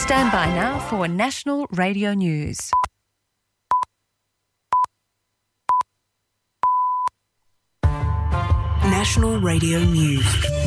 Stand by now for National Radio News. National Radio News.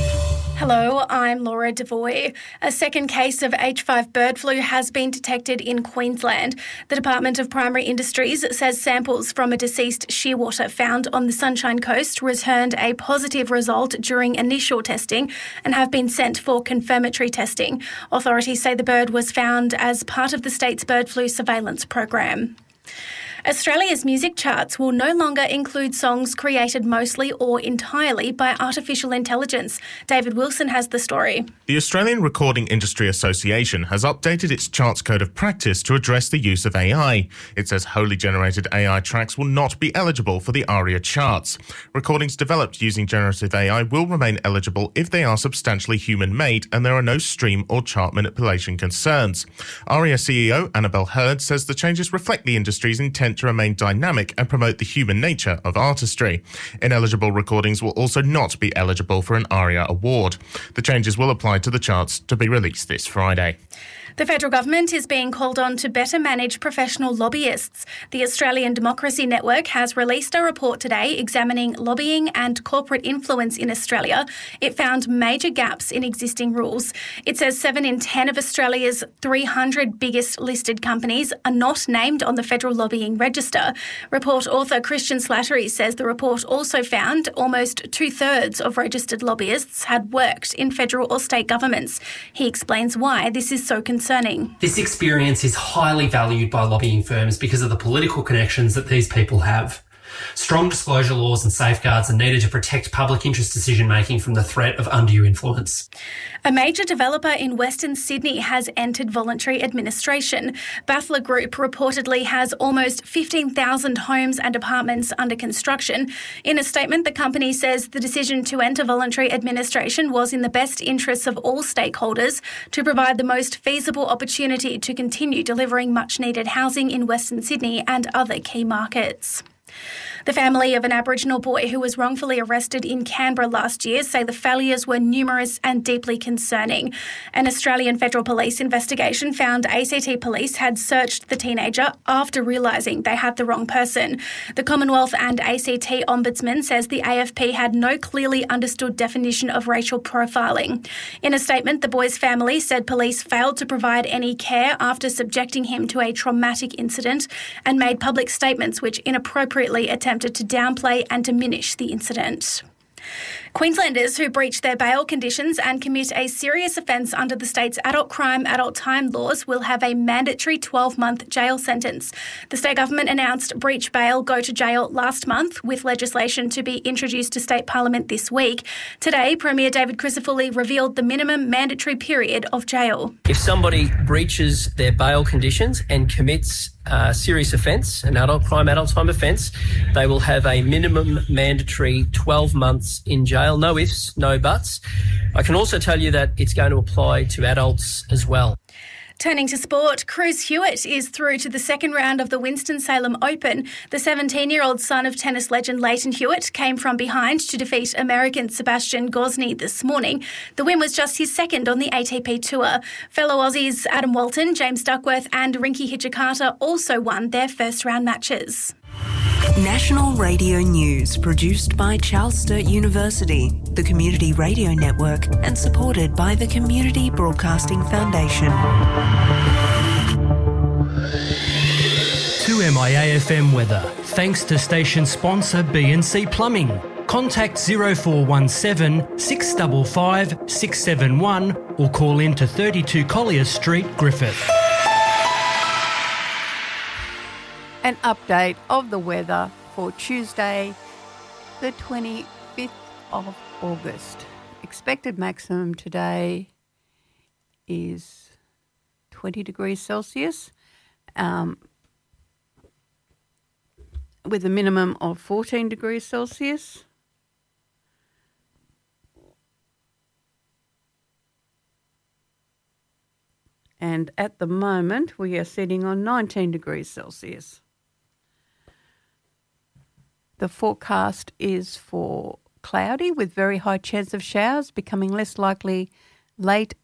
Hello, I'm Laura Devoy. A second case of H5 bird flu has been detected in Queensland. The Department of Primary Industries says samples from a deceased shearwater found on the Sunshine Coast returned a positive result during initial testing and have been sent for confirmatory testing. Authorities say the bird was found as part of the state's bird flu surveillance program. Australia's music charts will no longer include songs created mostly or entirely by artificial intelligence. David Wilson has the story. The Australian Recording Industry Association has updated its charts code of practice to address the use of AI. It says wholly generated AI tracks will not be eligible for the ARIA charts. Recordings developed using generative AI will remain eligible if they are substantially human-made and there are no stream or chart manipulation concerns. ARIA CEO Annabelle Hurd says the changes reflect the industry's intent to remain dynamic and promote the human nature of artistry. Ineligible recordings will also not be eligible for an ARIA award. The changes will apply to the charts to be released this Friday. The federal government is being called on to better manage professional lobbyists. The Australian Democracy Network has released a report today examining lobbying and corporate influence in Australia. It found major gaps in existing rules. It says 7 in 10 of Australia's 300 biggest listed companies are not named on the federal lobbying register. Report author Christian Slattery says the report also found almost 2/3 of registered lobbyists had worked in federal or state governments. He explains why this is so concerning. This experience is highly valued by lobbying firms because of the political connections that these people have. Strong disclosure laws and safeguards are needed to protect public interest decision-making from the threat of undue influence. A major developer in Western Sydney has entered voluntary administration. Bathler Group reportedly has almost 15,000 homes and apartments under construction. In a statement, the company says the decision to enter voluntary administration was in the best interests of all stakeholders to provide the most feasible opportunity to continue delivering much-needed housing in Western Sydney and other key markets. The family of an Aboriginal boy who was wrongfully arrested in Canberra last year say the failures were numerous and deeply concerning. An Australian Federal Police investigation found ACT Police had searched the teenager after realising they had the wrong person. The Commonwealth and ACT Ombudsman says the AFP had no clearly understood definition of racial profiling. In a statement, the boy's family said police failed to provide any care after subjecting him to a traumatic incident and made public statements which inappropriately attempted to downplay and diminish the incident. Queenslanders who breach their bail conditions and commit a serious offence under the state's adult crime, adult time laws will have a mandatory 12-month jail sentence. The state government announced breach bail, go to jail last month, with legislation to be introduced to state parliament this week. Today, Premier David Crisafulli revealed the minimum mandatory period of jail. If somebody breaches their bail conditions and commits a serious offence, an adult crime, adult time offence, they will have a minimum mandatory 12 months in jail. No ifs, no buts. I can also tell you that it's going to apply to adults as well. Turning to sport, Cruz Hewitt is through to the second round of the Winston-Salem Open. The 17-year-old son of tennis legend Leighton Hewitt came from behind to defeat American Sebastian Gosney this morning. The win was just his second on the ATP Tour. Fellow Aussies Adam Walton, James Duckworth and Rinky Hijikata also won their first-round matches. National Radio News, produced by Charles Sturt University, the Community Radio Network, and supported by the Community Broadcasting Foundation. 2MIA-FM weather, thanks to station sponsor BNC Plumbing. Contact 0417 655 671 or call in to 32 Collier Street, Griffith. An update of the weather for Tuesday, the 25th of August. Expected maximum today is 20 degrees Celsius, with a minimum of 14 degrees Celsius. And at the moment, we are sitting on 19 degrees Celsius. The forecast is for cloudy with very high chance of showers, becoming less likely late